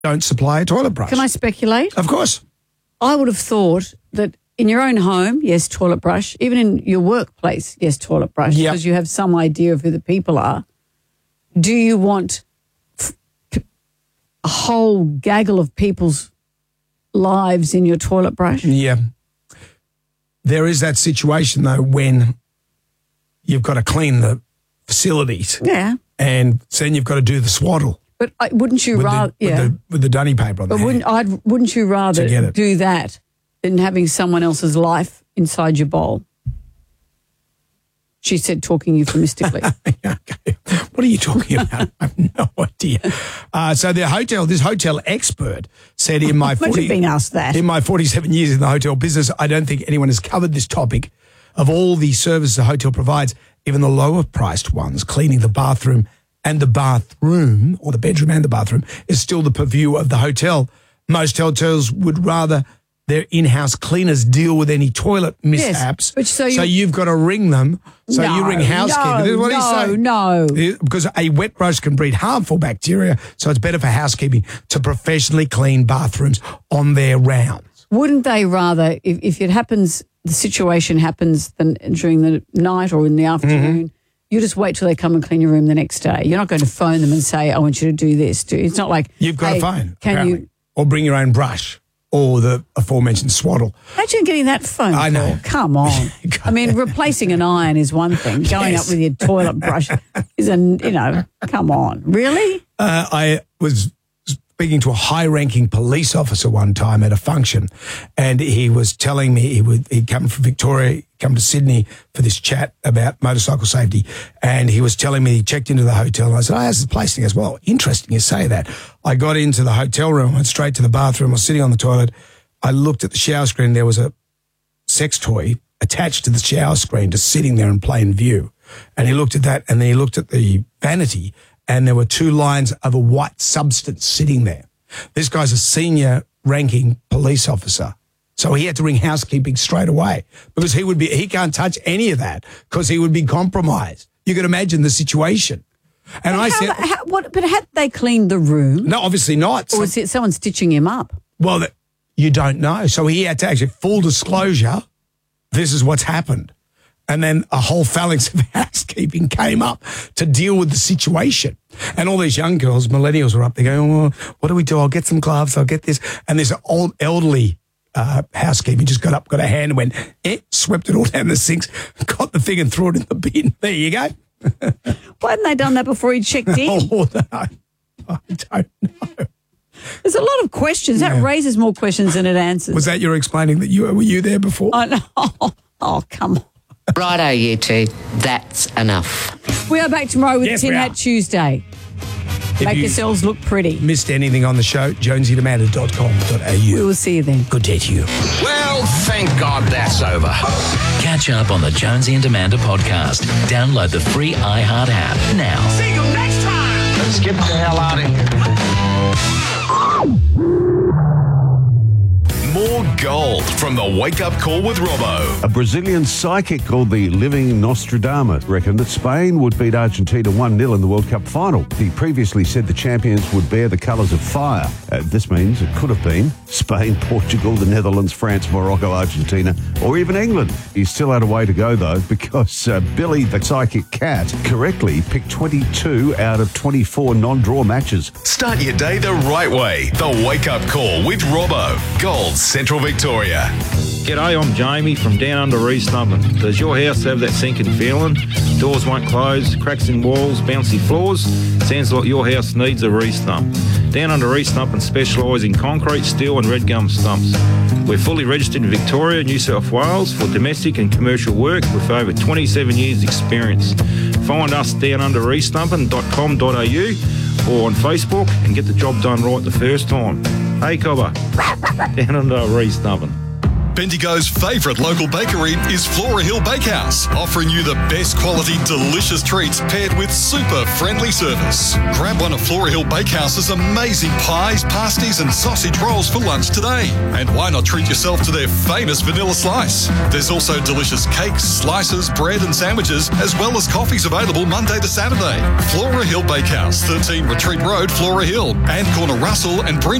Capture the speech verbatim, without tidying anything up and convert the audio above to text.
don't supply a toilet brush. Can I speculate? Of course. I would have thought that in your own home, yes, toilet brush. Even in your workplace, yes, toilet brush. Yep. Because you have some idea of who the people are. Do you want f- p- a whole gaggle of people's lives in your toilet brush? Yeah. There is that situation, though, when you've got to clean the facilities. Yeah. And then you've got to do the swaddle. But uh, wouldn't you with rather, the, yeah. with, the, with the dunny paper on But the wouldn't hand. I'd wouldn't you rather get it. do that than having someone else's life inside your bowl? She said, talking euphemistically. Okay. What are you talking about? I have no idea. Uh, so the hotel, this hotel expert said in my Imagine forty, being asked that. in my forty-seven years in the hotel business, I don't think anyone has covered this topic. Of all the services a hotel provides, even the lower priced ones, cleaning the bathroom and the bathroom, or the bedroom and the bathroom, is still the purview of the hotel. Most hotels would rather their in-house cleaners deal with any toilet mishaps. but so you- you've got to ring them. So No, you ring housekeeping. no, This is what he's no, saying. no. Because a wet brush can breed harmful bacteria, so it's better for housekeeping to professionally clean bathrooms on their rounds. Wouldn't they rather, if, if it happens, the situation happens then during the night or in the afternoon, Mm-hmm. you just wait till they come and clean your room the next day. You're not going to phone them and say, I want you to do this. Do It's not like, You've got hey, a phone, Can apparently. you? Or bring your own brush or the aforementioned swaddle. Imagine getting that phone I know. call. Come on. I mean, replacing an iron is one thing. Going Yes. up with your toilet brush is, an, you know, come on. Really? Uh, I was speaking to a high-ranking police officer one time at a function, and he was telling me he would he'd come from Victoria, come to Sydney for this chat about motorcycle safety, and he was telling me he checked into the hotel, and I said, oh, how's the place? And he goes, well, interesting you say that. I got into the hotel room, went straight to the bathroom, I was sitting on the toilet, I looked at the shower screen, there was a sex toy attached to the shower screen, just sitting there in plain view, and he looked at that, and then he looked at the vanity, and there were two lines of a white substance sitting there. This guy's a senior ranking police officer. So he had to ring housekeeping straight away because he would be, he can't touch any of that because he would be compromised. You can imagine the situation. And I how, said, how, what, but had they cleaned the room? no, obviously not. Or So, was it someone stitching him up? well, that- you don't know. So he had to actually, full disclosure, this is what's happened. And then a whole phalanx of housekeeping came up to deal with the situation. And all these young girls, millennials, were up there going, well, what do we do? I'll get some gloves. I'll get this. And this old elderly uh, housekeeping just got up, got a hand and went, eh, swept it all down the sinks, got the thing and threw it in the bin. There you go. Why hadn't they done that before he checked in? Oh, I, I don't know. There's a lot of questions. That Yeah. raises more questions than it answers. Was that your explaining that you were you there before? I know. Oh, come on. Righto, you two. That's enough. We are back tomorrow with Yes, Tin we Hat are. Tuesday. If Make you yourselves look pretty. missed anything on the show, jonesy demand dot com dot a u. We will see you then. Good day to you. Well, thank God that's over. Catch up on the Jonesy and Amanda podcast. Download the free iHeart app now. See you next time. Let's get the hell out of here. More gold from the Wake Up Call with Robbo. A Brazilian psychic called the Living Nostradamus reckoned that Spain would beat Argentina one nil in the World Cup final. He previously said the champions would bear the colours of fire. Uh, this means it could have been Spain, Portugal, the Netherlands, France, Morocco, Argentina, or even England. He's still had a way to go, though, because uh, Billy the Psychic Cat correctly picked twenty-two out of twenty-four non-draw matches. Start your day the right way. The Wake Up Call with Robbo. Gold Central Victoria. G'day, I'm Jamie from Down Under East Nubbin. Does your house have that sinking feeling? Doors won't close, cracks in walls, bouncy floors? Sounds like your house needs a re-stump. Down Under East Nubbin specialise in concrete, steel and red gum stumps. We're fully registered in Victoria, New South Wales for domestic and commercial work with over twenty-seven years experience. Find us down under east nubbin dot com dot a u or on Facebook and get the job done right the first time. Hey, Cobber, Down Under East Nubbin. Bendigo's favourite local bakery is Flora Hill Bakehouse, offering you the best quality, delicious treats paired with super friendly service. Grab one of Flora Hill Bakehouse's amazing pies, pasties and sausage rolls for lunch today. And why not treat yourself to their famous vanilla slice? There's also delicious cakes, slices, bread and sandwiches, as well as coffees available Monday to Saturday. Flora Hill Bakehouse, thirteen Retreat Road, Flora Hill, and corner Russell and Bryn